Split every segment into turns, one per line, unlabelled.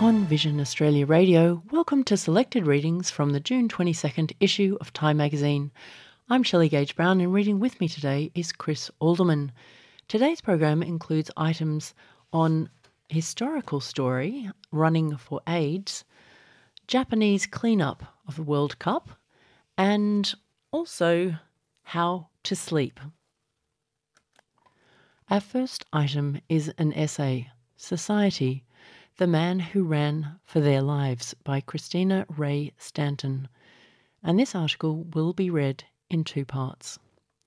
On Vision Australia Radio, welcome to selected readings from the June 22nd issue of Time magazine. I'm Shelley Gage-Brown and reading with me today is Chris Alderman. Today's program includes items on historical story, running for AIDS, Japanese cleanup of the World Cup, and also how to sleep. Our first item is an essay, Society, The Man Who Ran for Their Lives by Christina Ray Stanton. And this article will be read in two parts.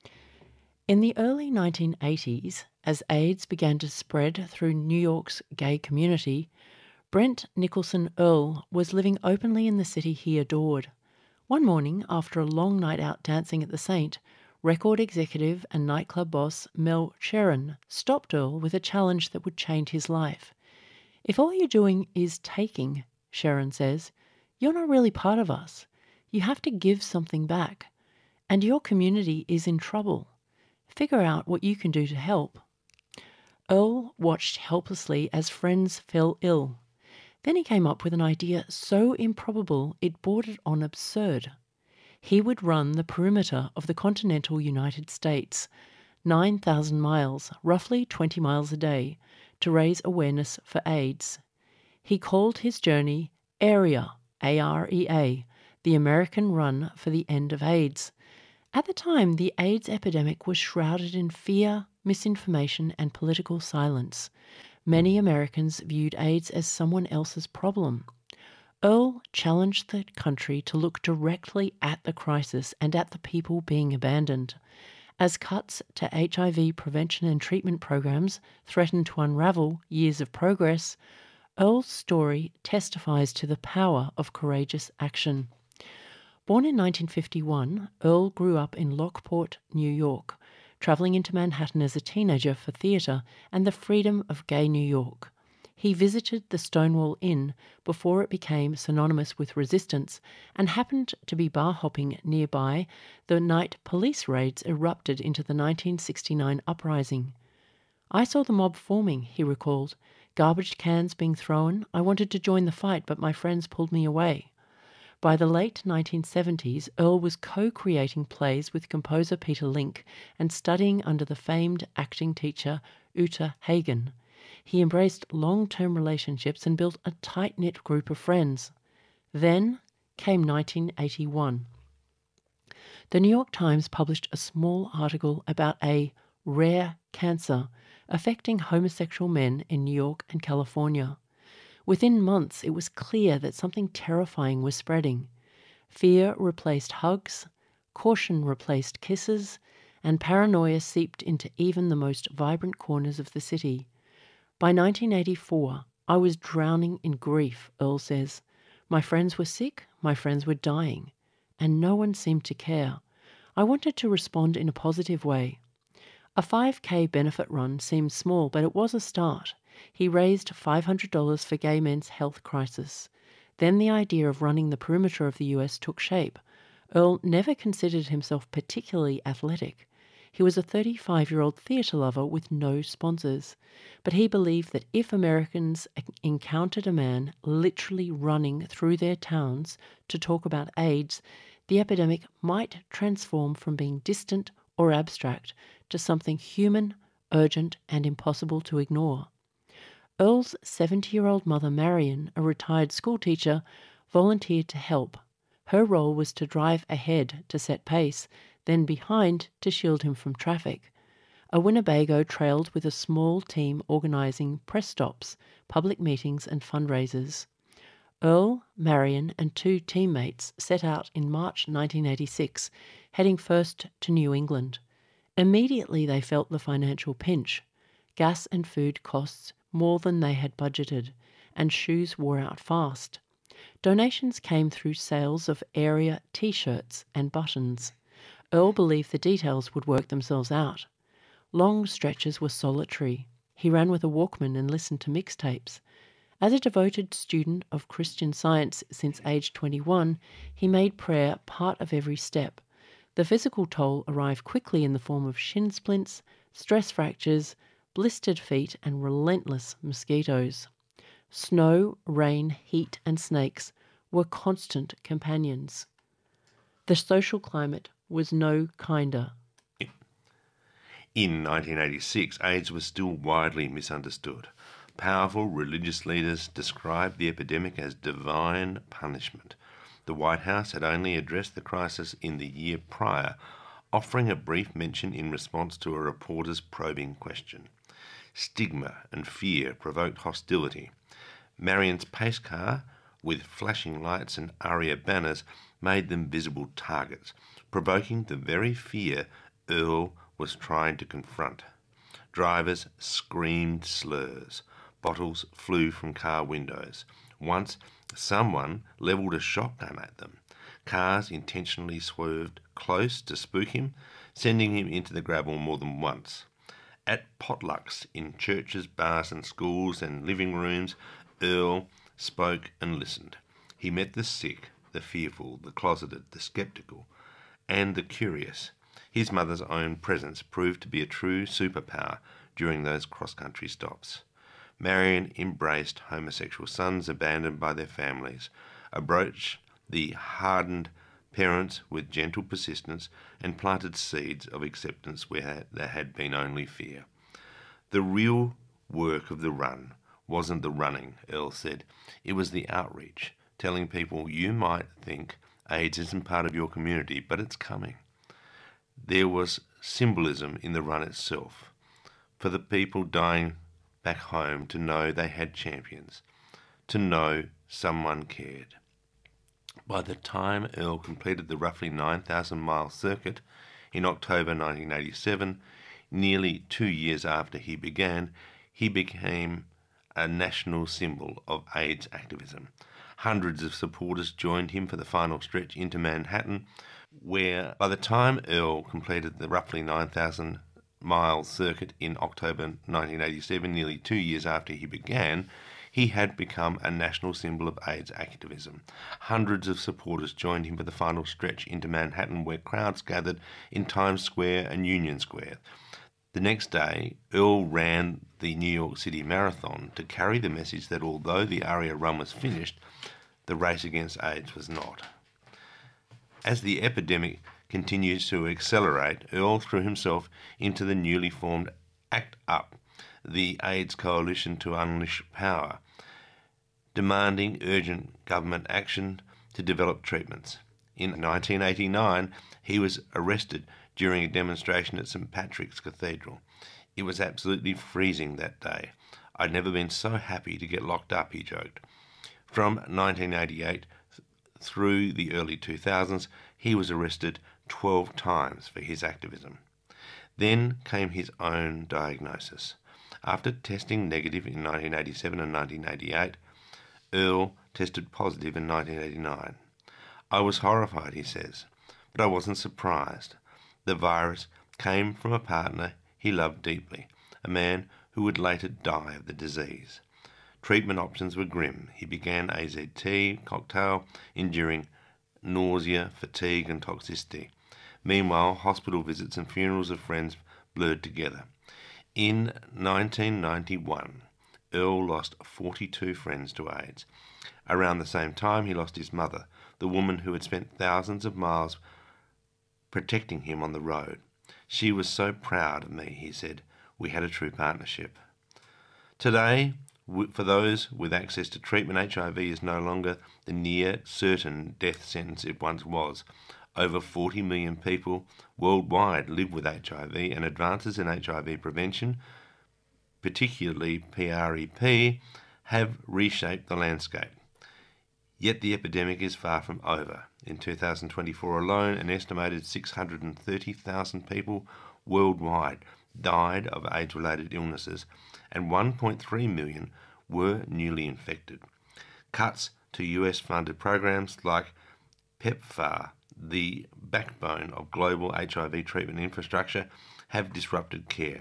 In the early 1980s, as AIDS began to spread through New York's gay community, Brent Nicholson Earl was living openly in the city he adored. One morning, after a long night out dancing at the Saint, record executive and nightclub boss Mel Sheeran stopped Earl with a challenge that would change his life. "If all you're doing is taking," Sheeran says, "you're not really part of us. You have to give something back. And your community is in trouble. Figure out what you can do to help." Earl watched helplessly as friends fell ill. Then he came up with an idea so improbable it bordered on absurd. He would run the perimeter of the continental United States, 9,000 miles, roughly 20 miles a day, to raise awareness for AIDS. He called his journey AREA, A-R-E-A, the American Run for the End of AIDS. At the time, the AIDS epidemic was shrouded in fear, misinformation, and political silence. Many Americans viewed AIDS as someone else's problem. Earl challenged the country to look directly at the crisis and at the people being abandoned. As cuts to HIV prevention and treatment programs threatened to unravel years of progress, Earl's story testifies to the power of courageous action. Born in 1951, Earl grew up in Lockport, New York, travelling into Manhattan as a teenager for theatre and the freedom of gay New York. He visited the Stonewall Inn before it became synonymous with resistance and happened to be bar hopping nearby the night police raids erupted into the 1969 uprising. "I saw the mob forming," he recalled. "Garbage cans being thrown. I wanted to join the fight, but my friends pulled me away." By the late 1970s, Earl was co-creating plays with composer Peter Link and studying under the famed acting teacher Uta Hagen. He embraced long-term relationships and built a tight-knit group of friends. Then came 1981. The New York Times published a small article about a rare cancer affecting homosexual men in New York and California. Within months, it was clear that something terrifying was spreading. Fear replaced hugs, caution replaced kisses, and paranoia seeped into even the most vibrant corners of the city. By 1984, I was drowning in grief, Earl says. My friends were sick, my friends were dying, and no one seemed to care. I wanted to respond in a positive way. A 5K benefit run seemed small, but it was a start. He raised $500 for gay men's health crisis. Then the idea of running the perimeter of the US took shape. Earl never considered himself particularly athletic. He was a 35-year-old theatre lover with no sponsors. But he believed that if Americans encountered a man literally running through their towns to talk about AIDS, the epidemic might transform from being distant or abstract to something human, urgent, and impossible to ignore. Earl's 70-year-old mother, Marion, a retired schoolteacher, volunteered to help. Her role was to drive ahead to set pace, then behind to shield him from traffic. A Winnebago trailed with a small team organising press stops, public meetings and fundraisers. Earl, Marion and two teammates set out in March 1986, heading first to New England. Immediately they felt the financial pinch. Gas and food costs more than they had budgeted, and shoes wore out fast. Donations came through sales of area T-shirts and buttons. Earl believed the details would work themselves out. Long stretches were solitary. He ran with a Walkman and listened to mixtapes. As a devoted student of Christian Science since age 21, he made prayer part of every step. The physical toll arrived quickly in the form of shin splints, stress fractures, blistered feet and relentless mosquitoes. Snow, rain, heat, and snakes were constant companions. The social climate was no kinder.
In 1986, AIDS was still widely misunderstood. Powerful religious leaders described the epidemic as divine punishment. The White House had only addressed the crisis in the year prior, offering a brief mention in response to a reporter's probing question. Stigma and fear provoked hostility. Marion's pace car, with flashing lights and ARIA banners, made them visible targets, provoking the very fear Earl was trying to confront. Drivers screamed slurs. Bottles flew from car windows. Once, someone levelled a shotgun at them. Cars intentionally swerved close to spook him, sending him into the gravel more than once. At potlucks in churches, bars and schools and living rooms, Earl spoke and listened. He met the sick, the fearful, the closeted, the sceptical, and the curious. His mother's own presence proved to be a true superpower during those cross-country stops. Marion embraced homosexual sons abandoned by their families, approached the hardened parents with gentle persistence, and planted seeds of acceptance where there had been only fear. The real work of the run wasn't the running, Earl said. It was the outreach, telling people you might think AIDS isn't part of your community, but it's coming. There was symbolism in the run itself, for the people dying back home to know they had champions, to know someone cared. By the time Earl completed the roughly 9,000-mile circuit in October 1987, nearly 2 years after he began, he became a national symbol of AIDS activism. Hundreds of supporters joined him for the final stretch into Manhattan, where by the time Earl completed the roughly 9,000-mile circuit in October 1987, nearly 2 years after he began, he had become a national symbol of AIDS activism. Hundreds of supporters joined him for the final stretch into Manhattan, where crowds gathered in Times Square and Union Square. The next day, Earl ran the New York City Marathon to carry the message that although the ARIA run was finished, the race against AIDS was not. As the epidemic continues to accelerate, Earl threw himself into the newly formed ACT UP, the AIDS Coalition to Unleash Power, demanding urgent government action to develop treatments. In 1989, he was arrested during a demonstration at St. Patrick's Cathedral. It was absolutely freezing that day. I'd never been so happy to get locked up, he joked. From 1988 through the early 2000s, he was arrested 12 times for his activism. Then came his own diagnosis. After testing negative in 1987 and 1988, Earl tested positive in 1989. I was horrified, he says, but I wasn't surprised. The virus came from a partner he loved deeply, a man who would later die of the disease. Treatment options were grim. He began AZT cocktail, enduring nausea, fatigue and toxicity. Meanwhile, hospital visits and funerals of friends blurred together. In 1991, Earl lost 42 friends to AIDS. Around the same time, he lost his mother, the woman who had spent thousands of miles protecting him on the road. She was so proud of me, he said. We had a true partnership. Today, for those with access to treatment, HIV is no longer the near certain death sentence it once was. Over 40 million people worldwide live with HIV, and advances in HIV prevention, particularly PrEP, have reshaped the landscape. Yet the epidemic is far from over. In 2024 alone, an estimated 630,000 people worldwide died of AIDS-related illnesses, and 1.3 million were newly infected. Cuts to US-funded programs like PEPFAR, the backbone of global HIV treatment infrastructure, have disrupted care.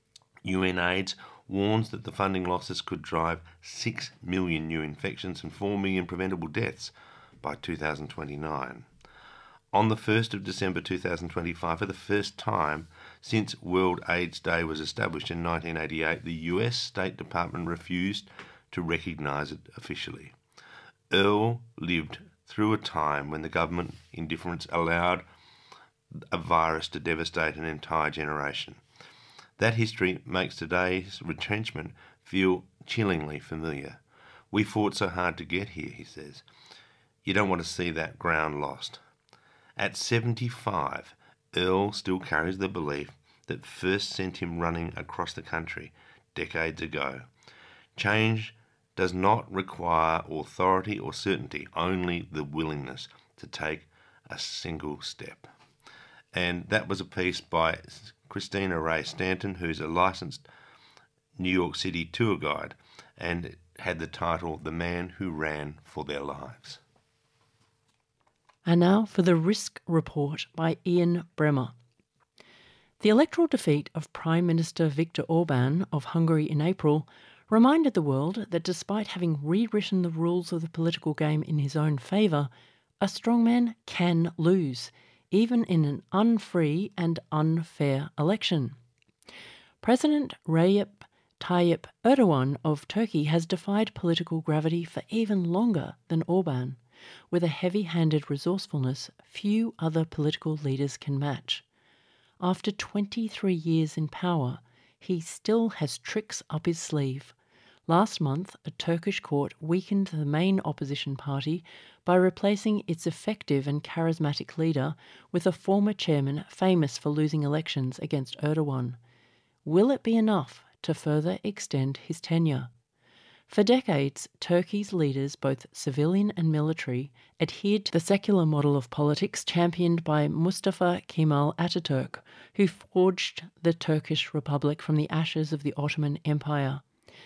UNAIDS warns that the funding losses could drive 6 million new infections and 4 million preventable deaths by 2029. On the 1st of December 2025, for the first time since World AIDS Day was established in 1988, the US State Department refused to recognise it officially. Earl lived through a time when the government indifference allowed a virus to devastate an entire generation. That history makes today's retrenchment feel chillingly familiar. We fought so hard to get here, he says. You don't want to see that ground lost. At 75, Earl still carries the belief that first sent him running across the country decades ago. Change does not require authority or certainty, only the willingness to take a single step. And that was a piece by Christina Ray Stanton, who's a licensed New York City tour guide, and it had the title The Man Who Ran for Their Lives.
And now for the Risk Report by Ian Bremmer. The electoral defeat of Prime Minister Viktor Orban of Hungary in April reminded the world that despite having rewritten the rules of the political game in his own favour, a strongman can lose, even in an unfree and unfair election. President Recep Tayyip Erdogan of Turkey has defied political gravity for even longer than Orban, with a heavy-handed resourcefulness few other political leaders can match. After 23 years in power, he still has tricks up his sleeve. Last month, a Turkish court weakened the main opposition party by replacing its effective and charismatic leader with a former chairman famous for losing elections against Erdogan. Will it be enough to further extend his tenure? For decades, Turkey's leaders, both civilian and military, adhered to the secular model of politics championed by Mustafa Kemal Ataturk, who forged the Turkish Republic from the ashes of the Ottoman Empire.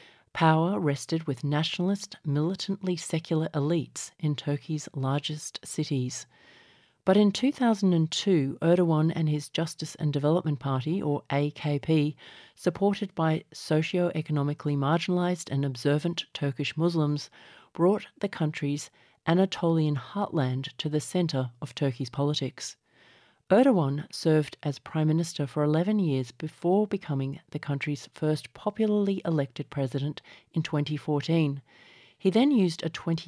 Power rested with nationalist, militantly secular elites in Turkey's largest cities. But in 2002, Erdogan and his Justice and Development Party, or AKP, supported by socio-economically marginalised and observant Turkish Muslims, brought the country's Anatolian heartland to the centre of Turkey's politics. Erdogan served as Prime Minister for 11 years before becoming the country's first popularly elected president in 2014. He then used a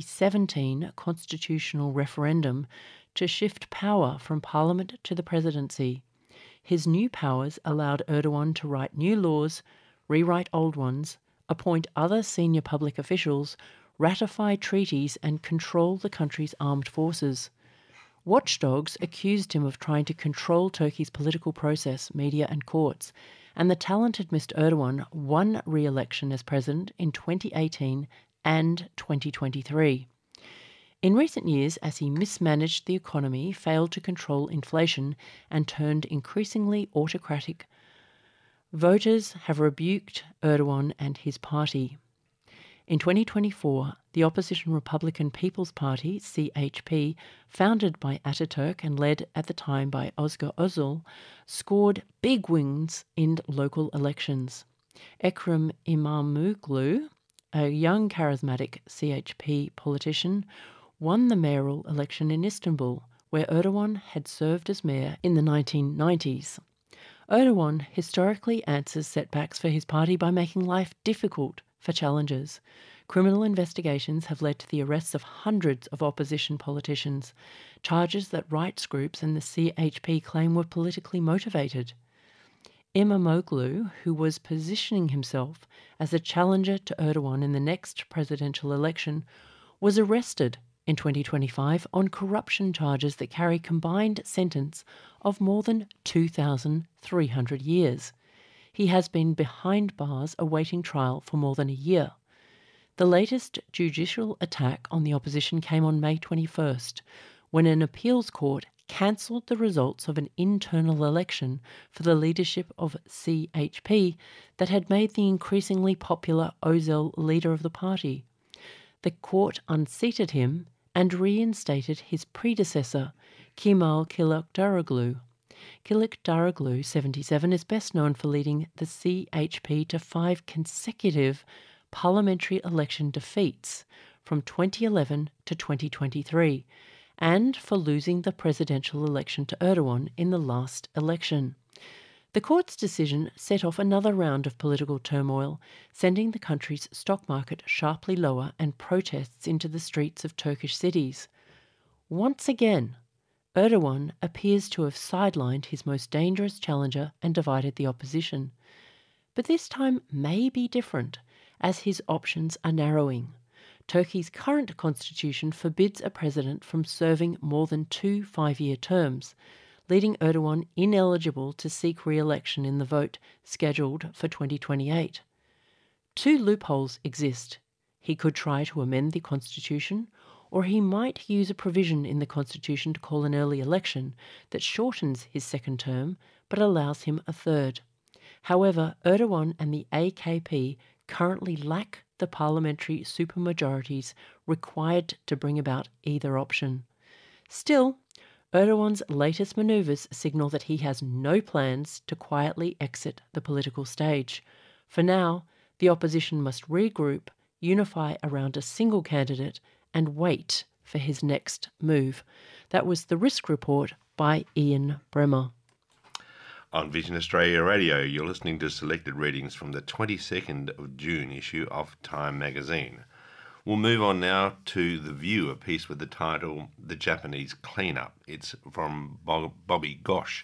2017 constitutional referendum to shift power from parliament to the presidency. His new powers allowed Erdogan to write new laws, rewrite old ones, appoint other senior public officials, ratify treaties, and control the country's armed forces. Watchdogs accused him of trying to control Turkey's political process, media and courts, and the talented Mr. Erdogan won re-election as president in 2018 and 2023. In recent years, as he mismanaged the economy, failed to control inflation, and turned increasingly autocratic, voters have rebuked Erdogan and his party. In 2024, the opposition Republican People's Party, CHP, founded by Ataturk and led at the time by Özgür Özel, scored big wins in local elections. Ekrem İmamoğlu, a young charismatic CHP politician, won the mayoral election in Istanbul, where Erdogan had served as mayor in the 1990s. Erdogan historically answers setbacks for his party by making life difficult for challengers. Criminal investigations have led to the arrests of hundreds of opposition politicians, charges that rights groups and the CHP claim were politically motivated. İmamoğlu, who was positioning himself as a challenger to Erdogan in the next presidential election, was arrested in 2025 on corruption charges that carry combined sentence of more than 2,300 years. He has been behind bars awaiting trial for more than a year. The latest judicial attack on the opposition came on May 21st, when an appeals court cancelled the results of an internal election for the leadership of CHP that had made the increasingly popular Özel leader of the party. The court unseated him and reinstated his predecessor, Kemal Kılıçdaroğlu. Kılıçdaroğlu, 77, is best known for leading the CHP to 5 consecutive parliamentary election defeats from 2011 to 2023, and for losing the presidential election to Erdogan in the last election. The court's decision set off another round of political turmoil, sending the country's stock market sharply lower and protests into the streets of Turkish cities. Once again, Erdogan appears to have sidelined his most dangerous challenger and divided the opposition. But this time may be different, as his options are narrowing. Turkey's current constitution forbids a president from serving more than 2 5-year terms, leaving Erdogan ineligible to seek re-election in the vote scheduled for 2028. 2 loopholes exist. He could try to amend the constitution, or he might use a provision in the constitution to call an early election that shortens his second term but allows him a third. However, Erdogan and the AKP currently lack the parliamentary supermajorities required to bring about either option. Still, Erdogan's latest manoeuvres signal that he has no plans to quietly exit the political stage. For now, the opposition must regroup, unify around a single candidate, and wait for his next move. That was the Risk Report by Ian Bremer.
On Vision Australia Radio, you're listening to selected readings from the 22nd of June issue of Time magazine. We'll move on now to The View, a piece with the title The Japanese Clean-Up. It's from Bobby Gosh.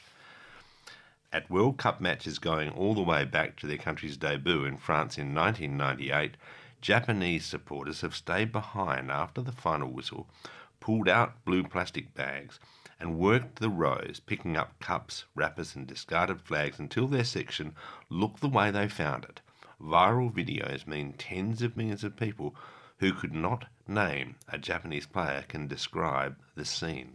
At World Cup matches going all the way back to their country's debut in France in 1998, Japanese supporters have stayed behind after the final whistle, pulled out blue plastic bags, and worked the rows, picking up cups, wrappers and discarded flags until their section looked the way they found it. Viral videos mean tens of millions of people who could not name a Japanese player can describe the scene.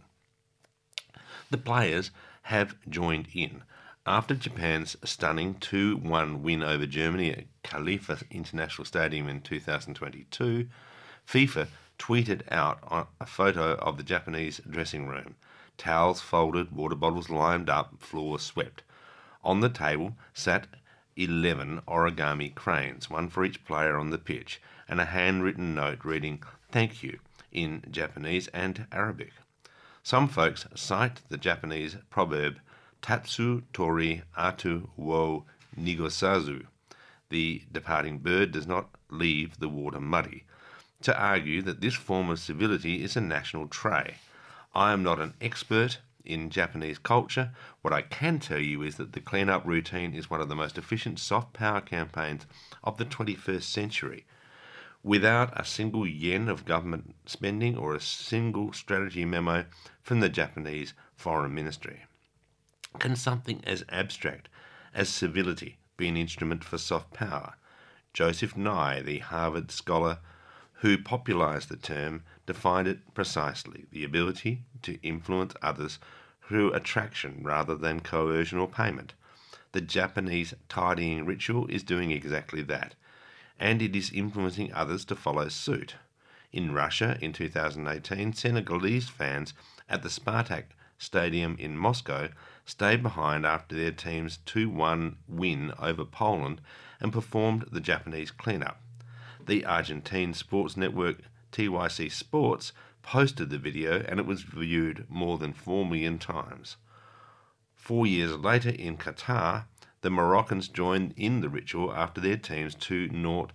The players have joined in. After Japan's stunning 2-1 win over Germany at Khalifa International Stadium in 2022, FIFA tweeted out a photo of the Japanese dressing room. Towels folded, water bottles lined up, floor swept. On the table sat 11 origami cranes, one for each player on the pitch, and a handwritten note reading "Thank you" in Japanese and Arabic. Some folks cite the Japanese proverb "Tatsu tori atu wo nigosazu," the departing bird does not leave the water muddy, to argue that this form of civility is a national trait. I am not an expert in Japanese culture. What I can tell you is that the clean-up routine is one of the most efficient soft power campaigns of the 21st century. Without a single yen of government spending or a single strategy memo from the Japanese Foreign Ministry. Can something as abstract as civility be an instrument for soft power? Joseph Nye, the Harvard scholar who popularised the term, defined it precisely: the ability to influence others through attraction rather than coercion or payment. The Japanese tidying ritual is doing exactly that, and it is influencing others to follow suit. In Russia, in 2018, Senegalese fans at the Spartak Stadium in Moscow stayed behind after their team's 2-1 win over Poland and performed the Japanese clean-up. The Argentine sports network TYC Sports posted the video and it was viewed more than 4 million times. 4 years later in Qatar, the Moroccans joined in the ritual after their team's 2-0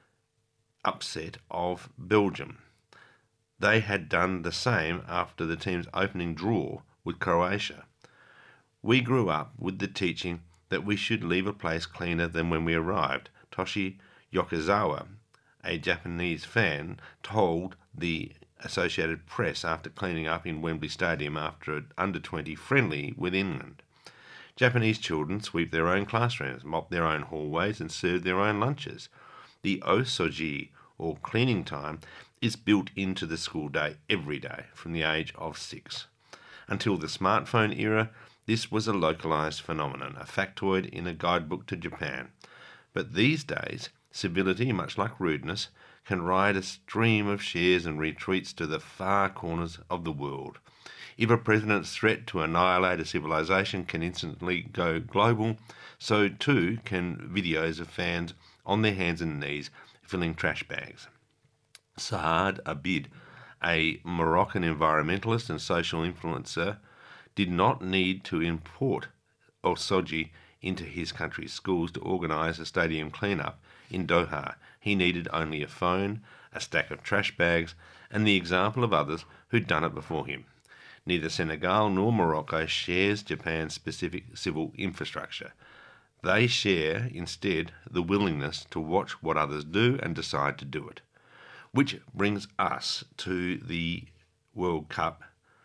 upset of Belgium. They had done the same after the team's opening draw with Croatia. We grew up with the teaching that we should leave a place cleaner than when we arrived. Toshi Yokozawa, a Japanese fan, told the Associated Press after cleaning up in Wembley Stadium after an under-20 friendly with England. Japanese children sweep their own classrooms, mop their own hallways and serve their own lunches. The osoji, or cleaning time, is built into the school day every day from the age of 6. Until the smartphone era, this was a localised phenomenon, a factoid in a guidebook to Japan. But these days, civility, much like rudeness, can ride a stream of shares and retreats to the far corners of the world. If a president's threat to annihilate a civilization can instantly go global, so too can videos of fans on their hands and knees filling trash bags. Saad Abid, a Moroccan environmentalist and social influencer, did not need to import osoji into his country's schools to organise a stadium clean-up in Doha. He needed only a phone, a stack of trash bags, and the example of others who'd done it before him. Neither Senegal nor Morocco shares Japan's specific civil infrastructure. They share, instead, the willingness to watch what others do and decide to do it. Which brings us to the World Cup.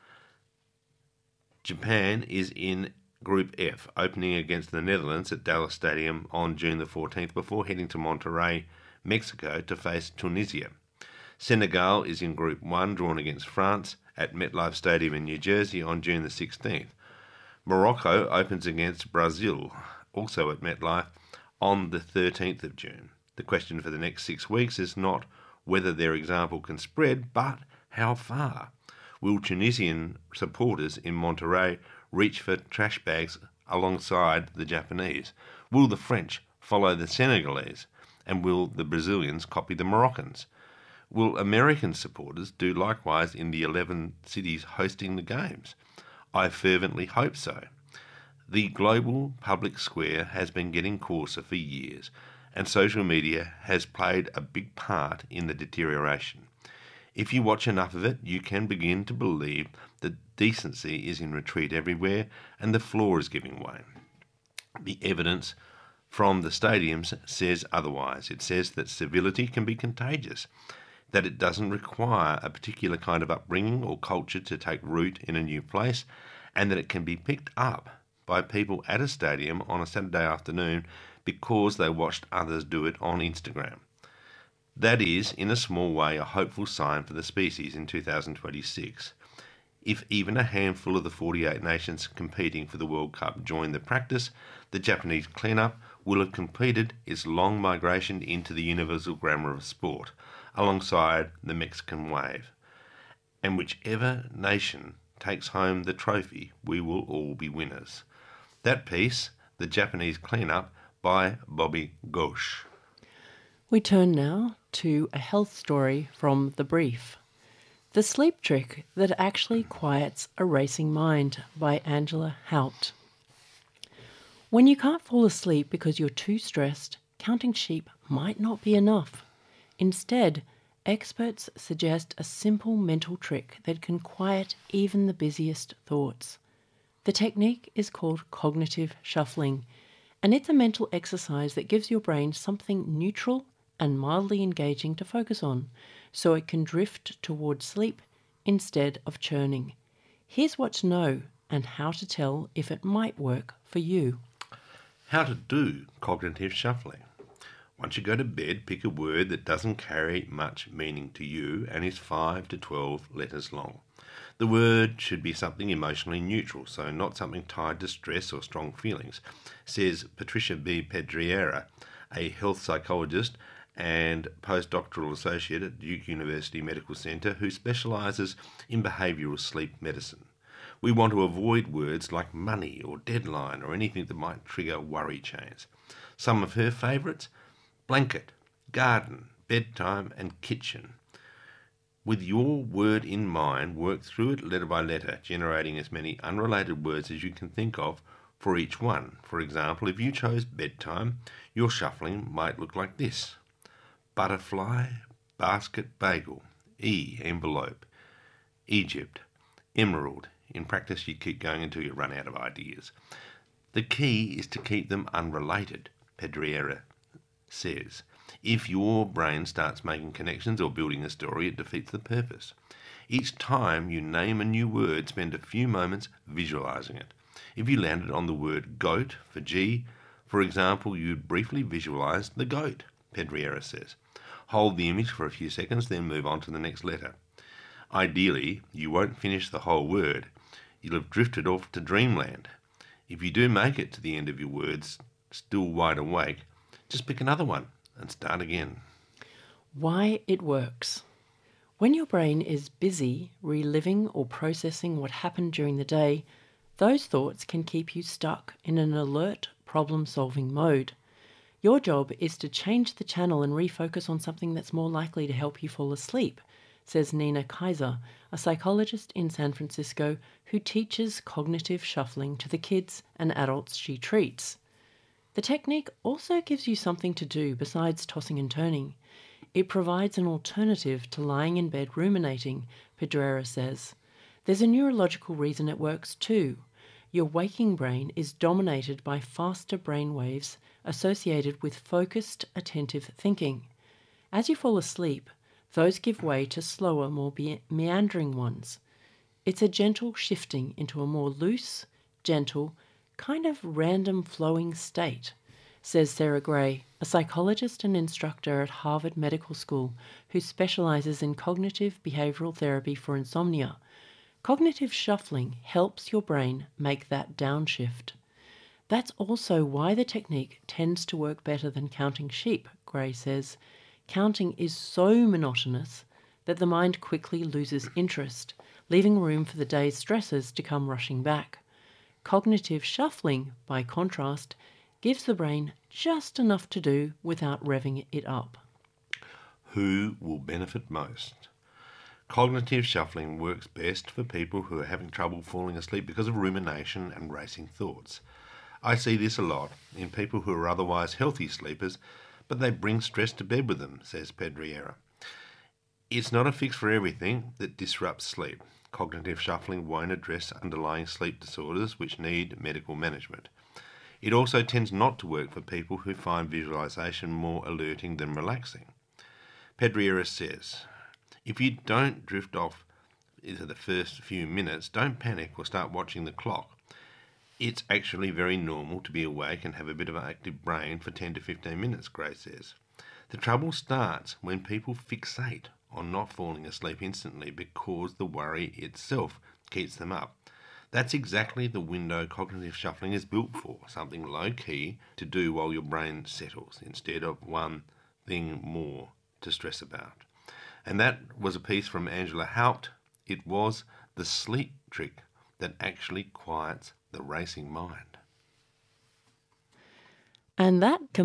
Japan is in Group F, opening against the Netherlands at Dallas Stadium on June the 14th before heading to Monterrey, Mexico to face Tunisia. Senegal is in Group 1, drawn against France at MetLife Stadium in New Jersey on June the 16th. Morocco opens against Brazil, also at MetLife, on the 13th of June. The question for the next 6 weeks is not whether their example can spread, but how far. Will Tunisian supporters in Monterrey reach for trash bags alongside the Japanese? Will the French follow the Senegalese? And will the Brazilians copy the Moroccans? Will American supporters do likewise in the 11 cities hosting the games? I fervently hope so. The global public square has been getting coarser for years, and social media has played a big part in the deterioration. If you watch enough of it, you can begin to believe that decency is in retreat everywhere and the floor is giving way. The evidence from the stadiums says otherwise. It says that civility can be contagious, that it doesn't require a particular kind of upbringing or culture to take root in a new place, and that it can be picked up by people at a stadium on a Saturday afternoon because they watched others do it on Instagram. That is, in a small way, a hopeful sign for the species in 2026. If even a handful of the 48 nations competing for the World Cup join the practice, the Japanese cleanup will have completed its long migration into the universal grammar of sport, alongside the Mexican wave. And whichever nation takes home the trophy, we will all be winners. That piece, The Japanese Cleanup, by Bobby Ghosh.
We turn now to a health story from The Brief. The Sleep Trick That Actually Quiets a Racing Mind by Angela Haupt. When you can't fall asleep because you're too stressed, counting sheep might not be enough. Instead, experts suggest a simple mental trick that can quiet even the busiest thoughts. The technique is called cognitive shuffling, and it's a mental exercise that gives your brain something neutral and mildly engaging to focus on, so it can drift towards sleep instead of churning. Here's what to know and how to tell if it might work for you.
How to do cognitive shuffling. Once you go to bed, pick a word that doesn't carry much meaning to you and is 5 to 12 letters long. The word should be something emotionally neutral, so not something tied to stress or strong feelings, says Patricia B. Pedriera, a health psychologist and postdoctoral associate at Duke University Medical Center who specialises in behavioural sleep medicine. We want to avoid words like money or deadline or anything that might trigger worry chains. Some of her favourites: blanket, garden, bedtime and kitchen. With your word in mind, work through it letter by letter, generating as many unrelated words as you can think of for each one. For example, if you chose bedtime, your shuffling might look like this: butterfly, basket, bagel, envelope, Egypt, emerald. In practice, you keep going until you run out of ideas. The key is to keep them unrelated, Pedriera says. If your brain starts making connections or building a story, it defeats the purpose. Each time you name a new word, spend a few moments visualising it. If you landed on the word goat for G, for example, you'd briefly visualise the goat, Pedriera says. Hold the image for a few seconds, then move on to the next letter. Ideally, you won't finish the whole word. You'll have drifted off to dreamland. If you do make it to the end of your words, still wide awake, just pick another one and start again.
Why it works. When your brain is busy reliving or processing what happened during the day, those thoughts can keep you stuck in an alert, problem-solving mode. Your job is to change the channel and refocus on something that's more likely to help you fall asleep, says Nina Kaiser, a psychologist in San Francisco who teaches cognitive shuffling to the kids and adults she treats. The technique also gives you something to do besides tossing and turning. It provides an alternative to lying in bed ruminating, Pedreira says. There's a neurological reason it works too. Your waking brain is dominated by faster brain waves associated with focused, attentive thinking. As you fall asleep, those give way to slower, more meandering ones. It's a gentle shifting into a more loose, gentle, kind of random flowing state, says Sarah Gray, a psychologist and instructor at Harvard Medical School who specializes in cognitive behavioral therapy for insomnia. Cognitive shuffling helps your brain make that downshift. That's also why the technique tends to work better than counting sheep, Gray says. Counting is so monotonous that the mind quickly loses interest, leaving room for the day's stresses to come rushing back. Cognitive shuffling, by contrast, gives the brain just enough to do without revving it up.
Who will benefit most? Cognitive shuffling works best for people who are having trouble falling asleep because of rumination and racing thoughts. I see this a lot in people who are otherwise healthy sleepers, but they bring stress to bed with them, says Pedreira. It's not a fix for everything that disrupts sleep. Cognitive shuffling won't address underlying sleep disorders which need medical management. It also tends not to work for people who find visualization more alerting than relaxing. Pedreira says, if you don't drift off into the first few minutes, don't panic or start watching the clock. It's actually very normal to be awake and have a bit of an active brain for 10 to 15 minutes, Gray says. The trouble starts when people fixate on not falling asleep instantly because the worry itself keeps them up. That's exactly the window cognitive shuffling is built for, something low-key to do while your brain settles, instead of one thing more to stress about. And that was a piece from Angela Haupt. It was the sleep trick that actually quiets the racing mind.
And that